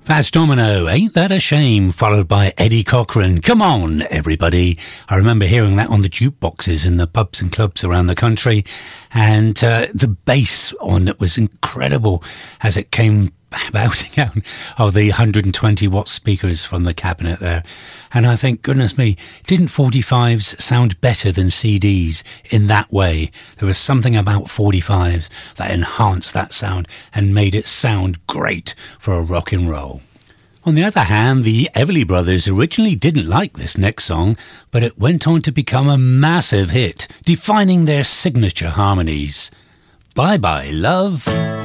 Fats Domino, Ain't That a Shame, followed by Eddie Cochran, Come On, Everybody. I remember hearing that on the jukeboxes in the pubs and clubs around the country, and the bass on it was incredible as it came bouncing out of the 120-watt speakers from the cabinet there. And I think, goodness me, didn't 45s sound better than CDs in that way? There was something about 45s that enhanced that sound and made it sound great for a rock and roll. On the other hand, the Everly Brothers originally didn't like this next song, but it went on to become a massive hit, defining their signature harmonies. Bye Bye Love.